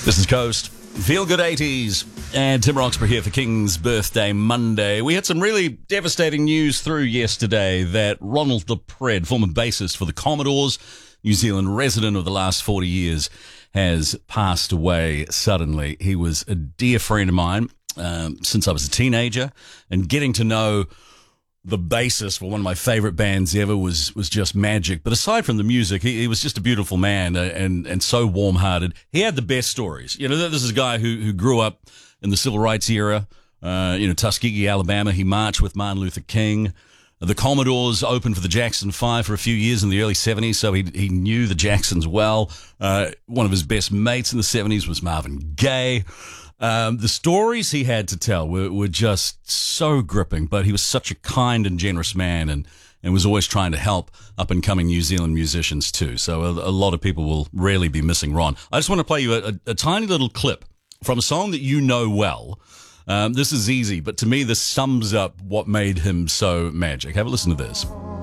This is Coast. Feel Good 80s. And Tim Roxburgh here for King's Birthday Monday. We had some really devastating news through yesterday that Ronald Le Pred, former bassist for the Commodores, New Zealand resident of the last 40 years, has passed away suddenly. He was a dear friend of mine since I was a teenager, and getting to know the bassist for one of my favorite bands ever was just magic. But aside from the music, he was just a beautiful man and so warm-hearted. He had the best stories. You know, this is a guy who grew up in the civil rights era, Tuskegee, Alabama. He marched with Martin Luther King. The Commodores opened for the Jackson 5 for a few years in the early 70s, so he knew the Jacksons well. One of his best mates in the 70s was Marvin Gaye. The stories he had to tell were just so gripping, but he was such a kind and generous man and was always trying to help up-and-coming New Zealand musicians too. So a lot of people will really be missing Ron. I just want to play you a tiny little clip from a song that you know well. This is easy, but to me this sums up what made him so magic. Have a listen to this.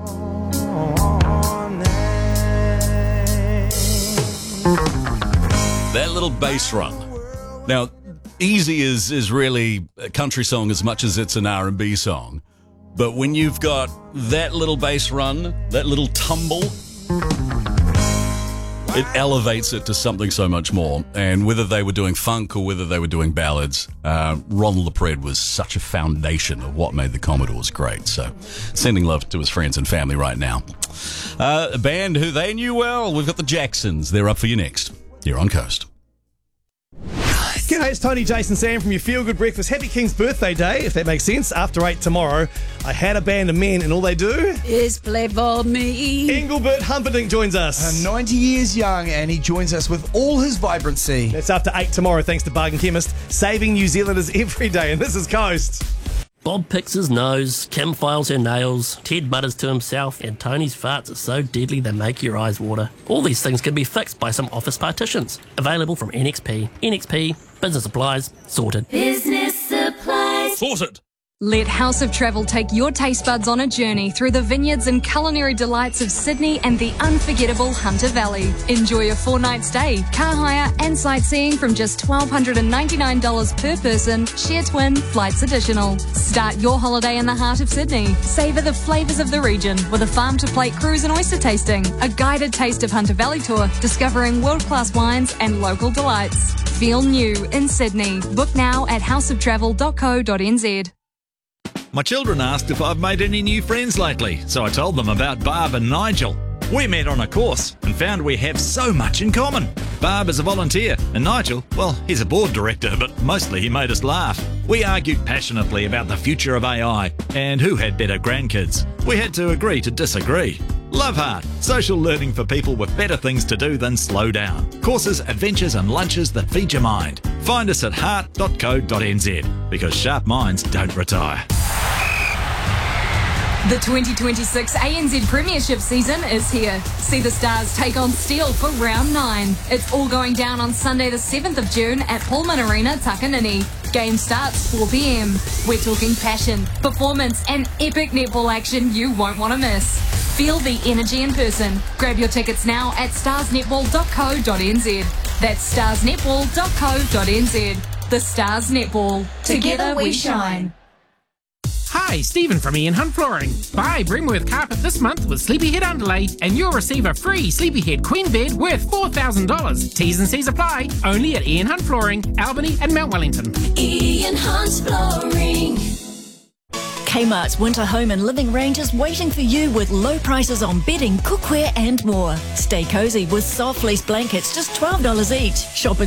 That little bass run. Now, Easy is really a country song as much as it's an R&B song. But when you've got that little bass run, that little tumble, it elevates it to something so much more. And whether they were doing funk or whether they were doing ballads, Ronald Le Pred was such a foundation of what made the Commodores great. So sending love to his friends and family right now. A band who they knew well, we've got the Jacksons. They're up for you next. You're on Coast. G'day, it's Tony, Jason, Sam from your Feel Good Breakfast. Happy King's Birthday Day, if that makes sense. After 8 tomorrow, I had a band of men, and all they do is play for me. Engelbert Humperdinck joins us. 90 years young, and he joins us with all his vibrancy. That's after 8 tomorrow, thanks to Bargain Chemist, saving New Zealanders every day. And this is Coast. Bob picks his nose, Kim files her nails, Ted mutters to himself, and Tony's farts are so deadly they make your eyes water. All these things can be fixed by some office partitions. Available from NXP. NXP, business supplies, sorted. Business supplies. Sorted. Let House of Travel take your taste buds on a journey through the vineyards and culinary delights of Sydney and the unforgettable Hunter Valley. Enjoy a 4-night stay, car hire and sightseeing from just $1,299 per person, share twin, flights additional. Start your holiday in the heart of Sydney. Savour the flavours of the region with a farm-to-plate cruise and oyster tasting, a guided taste of Hunter Valley tour, discovering world-class wines and local delights. Feel new in Sydney. Book now at houseoftravel.co.nz. My children asked if I've made any new friends lately, so I told them about Barb and Nigel. We met on a course and found we have so much in common. Barb is a volunteer, and Nigel, well, he's a board director, but mostly he made us laugh. We argued passionately about the future of AI and who had better grandkids. We had to agree to disagree. Love Heart, social learning for people with better things to do than slow down. Courses, adventures and lunches that feed your mind. Find us at heart.co.nz, because sharp minds don't retire. The 2026 ANZ Premiership season is here. See the Stars take on Steel for round 9. It's all going down on Sunday the 7th of June at Pullman Arena, Takanini. Game starts 4 p.m. We're talking passion, performance and epic netball action you won't want to miss. Feel the energy in person. Grab your tickets now at starsnetball.co.nz. That's starsnetball.co.nz. The Stars Netball. Together we shine. Hi, Stephen from Ian Hunt Flooring. Buy Bremworth carpet this month with Sleepyhead underlay and you'll receive a free Sleepyhead queen bed worth $4,000. T's and C's apply. Only at Ian Hunt Flooring, Albany and Mount Wellington. Ian Hunt Flooring. Kmart's winter home and living range is waiting for you with low prices on bedding, cookware and more. Stay cosy with soft fleece blankets, just $12 each. Shop